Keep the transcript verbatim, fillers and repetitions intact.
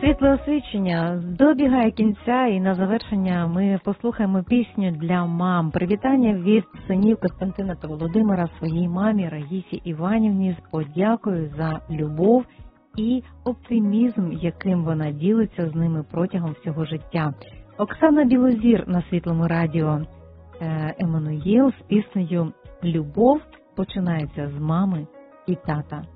Світле освічення добігає кінця, і на завершення ми послухаємо пісню для мам. Привітання від синів Костянтина та Володимира своїй мамі Раїсі Іванівні з подякою за любов і оптимізм, яким вона ділиться з ними протягом всього життя. Оксана Білозір на Світлому радіо Еммануїл з піснею «Любов починається з мами і тата».